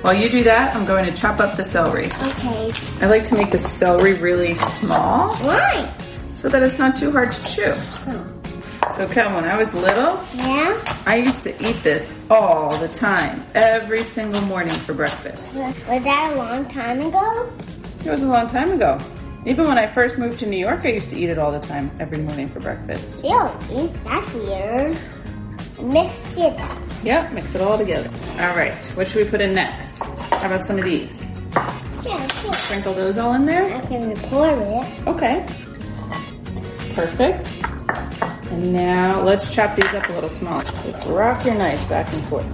While you do that, I'm going to chop up the celery. Okay. I like to make the celery really small. Why? So that it's not too hard to chew. Oh. So Kel, when I was little, Yeah? I used to eat this all the time, every single morning for breakfast. Was that a long time ago? It was a long time ago. Even when I first moved to New York, I used to eat it all the time, every morning for breakfast. Really? That's weird. Mix it up. Yeah, mix it all together. All right, what should we put in next? How about some of these? Yeah, sure. Sprinkle those all in there? I can pour it. Okay. Perfect. And now let's chop these up a little smaller. Just rock your knife back and forth.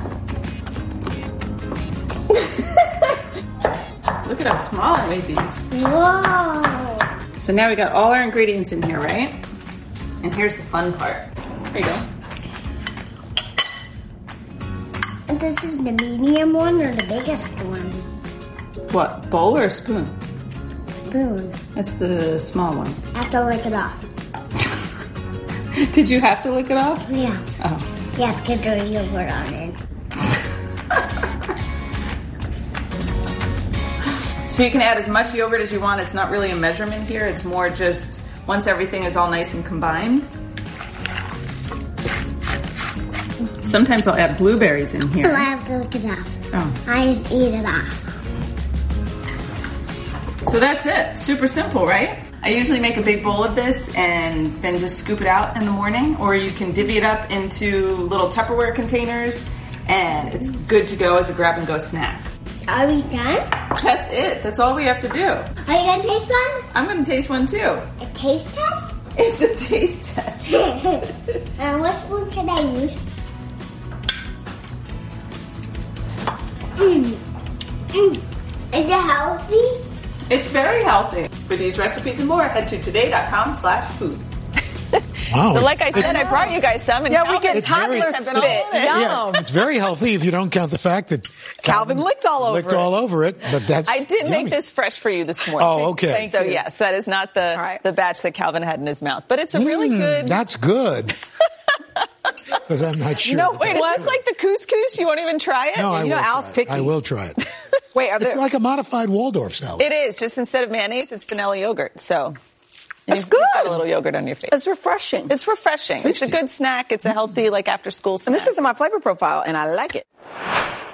Look at how small I made these. Whoa. So now we got all our ingredients in here, right? And here's the fun part. There you go. And this is the medium one or the biggest one? What, bowl or spoon? Spoon. That's the small one. I have to lick it off. Did you have to lick it off? Yeah. Oh. Yeah, because there's yogurt on it. So you can add as much yogurt as you want. It's not really a measurement here. It's more just once everything is all nice and combined. Sometimes I'll add blueberries in Oh, I here. have to lick it off. Oh. I just eat it off. So that's it. Super simple, right? I usually make a big bowl of this and then just scoop it out in the morning, or you can divvy it up into little Tupperware containers, and it's good to go as a grab-and-go snack. Are we done? That's it. That's all we have to do. Are you going to taste one? I'm going to taste one too. A taste test? It's a taste test. What spoon should I use? Is it healthy? It's very healthy. For these recipes and more, head to today.com/food. Wow. So like I said, I brought you guys some. And Yeah, we get It's very- toddler have been all spit. in it. Yum. Yeah, it's very healthy if you don't count the fact that Calvin licked all over licked it. all over it. But that's I did yummy. make this fresh for you this morning. Oh, okay. Thank So you. yes, that is not the right. the batch that Calvin had in his mouth, but it's a really good. That's good. Because I'm not sure. No, that wait, that's well, true. it's like the couscous. You won't even try it. No, I you know, will Al's try it. picky. I will try it. Wait, are It's there? like a modified Waldorf salad. It is just instead of mayonnaise, it's vanilla yogurt. So That's you've got good. a little yogurt on your face. It's refreshing. It's refreshing. It's a Tasty. good snack. It's a healthy, like after school snack. And this is in my flavor profile, and I like it.